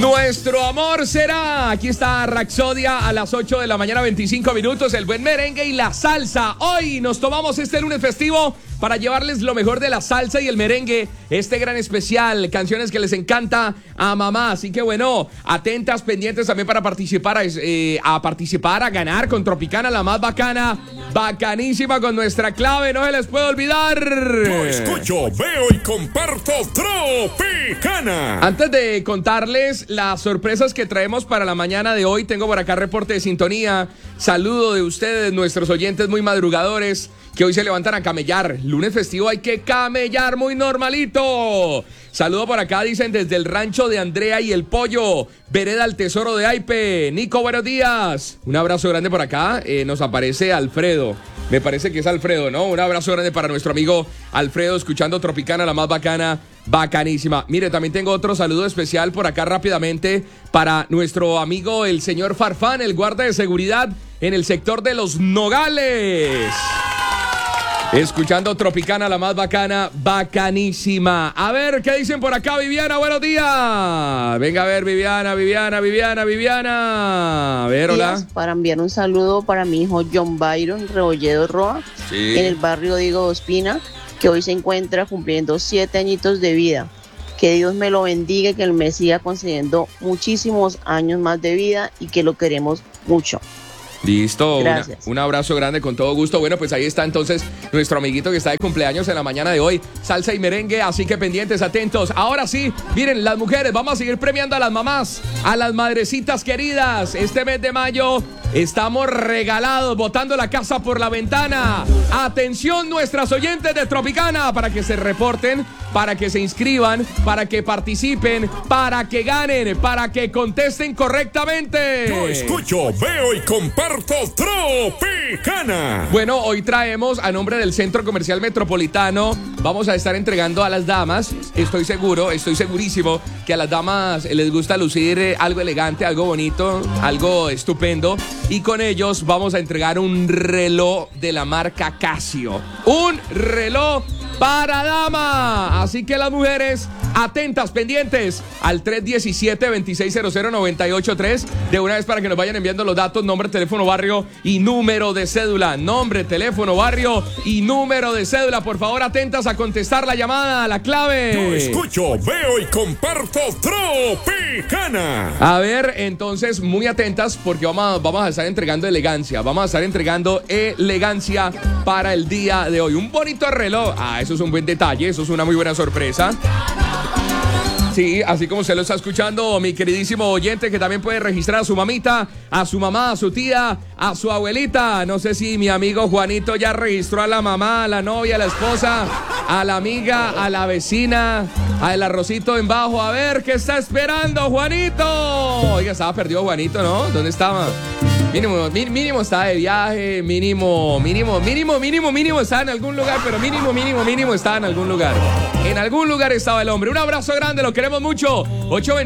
Nuestro amor será. Aquí está Rapsodia a las 8 de la mañana, 25 minutos. El buen merengue y la salsa. Hoy nos tomamos este lunes festivo para llevarles lo mejor de la salsa y el merengue. Este gran especial, canciones que les encanta a mamá. Así que bueno, atentas, pendientes también para participar, a ganar con Tropicana, la más bacana, bacanísima, con nuestra clave. No se les puede olvidar. Yo escucho, veo y comparto Tropicana. Antes de contarles las sorpresas que traemos para la mañana de hoy, tengo por acá reporte de sintonía. Saludo de ustedes, nuestros oyentes muy madrugadores, que hoy se levantan a camellar. Lunes festivo hay que camellar muy normalito. Saludo por acá, dicen desde el rancho de Andrea y el Pollo, vereda al Tesoro de Aipe. Nico, buenos días. Un abrazo grande por acá. Nos aparece Alfredo. Me parece que es Alfredo, ¿no? Un abrazo grande para nuestro amigo Alfredo, escuchando Tropicana, la más bacana, bacanísima. Mire, también tengo otro saludo especial por acá rápidamente para nuestro amigo el señor Farfán, el guarda de seguridad en el sector de Los Nogales. Escuchando Tropicana, la más bacana, bacanísima. A ver, ¿qué dicen por acá, Viviana? Buenos días. Venga a ver, Viviana. A ver, hola. Para enviar un saludo para mi hijo John Byron Rebolledo Roa, sí, en el barrio Diego Ospina, que hoy se encuentra cumpliendo 7 añitos de vida. Que Dios me lo bendiga y que Él me siga concediendo muchísimos años más de vida y que lo queremos mucho. Listo, gracias. Un abrazo grande, con todo gusto. Bueno, pues ahí está entonces nuestro amiguito que está de cumpleaños en la mañana de hoy. Salsa y merengue, así que pendientes, atentos. Ahora sí, miren, las mujeres, vamos a seguir premiando a las mamás, a las madrecitas queridas. Este mes de mayo estamos regalados, botando la casa por la ventana. Atención, nuestras oyentes de Tropicana, para que se reporten, para que se inscriban, para que participen, para que ganen, para que contesten correctamente. Yo escucho, veo y comparto Tropicana. Bueno, hoy traemos a nombre del Centro Comercial Metropolitano, vamos a estar entregando a las damas, estoy segurísimo que a las damas les gusta lucir algo elegante, algo bonito, algo estupendo, y con ellos vamos a entregar un reloj de la marca Casio, un reloj para dama. Así que las mujeres, atentas, pendientes al 317-2600-983 de una vez, para que nos vayan enviando los datos, nombre, teléfono, barrio y número de cédula. Nombre, teléfono, barrio y número de cédula. Por favor, atentas a contestar la llamada, la clave. Yo escucho, veo y comparto Tropicana. A ver, entonces, muy atentas, porque vamos a estar entregando elegancia. Vamos a estar entregando elegancia para el día de hoy. Un bonito reloj. Eso es un buen detalle, eso es una muy buena sorpresa. Sí, así como usted lo está escuchando, mi queridísimo oyente, que también puede registrar a su mamita, a su mamá, a su tía, a su abuelita. No sé si mi amigo Juanito ya registró a la mamá, a la novia, a la esposa, a la amiga, a la vecina, al arrocito en bajo. A ver, ¿qué está esperando, Juanito? Oiga, estaba perdido Juanito, ¿no? ¿Dónde estaba? Mínimo está de viaje, mínimo está en algún lugar, pero mínimo está en algún lugar. En algún lugar estaba el hombre. Un abrazo grande, lo queremos mucho. 8